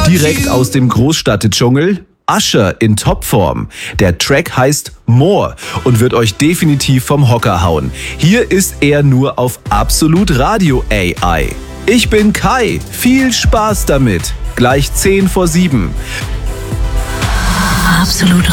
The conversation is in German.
Direkt aus dem Großstadtdschungel, Usher in Topform. Der Track heißt More und wird euch definitiv vom Hocker hauen. Hier ist er nur auf Absolut Radio AI. Ich bin Kai, viel Spaß damit. Gleich 6:50. Absolut